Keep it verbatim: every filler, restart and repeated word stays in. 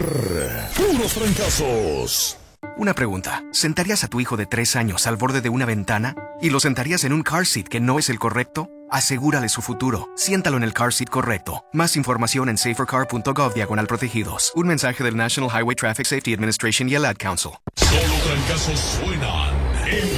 puros trancazos. Una pregunta. ¿Sentarías a tu hijo de tres años al borde de una ventana? ¿Y lo sentarías en un car seat que no es el correcto? Asegúrale su futuro. Siéntalo en el car seat correcto. Más información en safercar punto gov diagonal protegidos. Un mensaje del National Highway Traffic Safety Administration y el Ad Council. Solo trancazos suenan.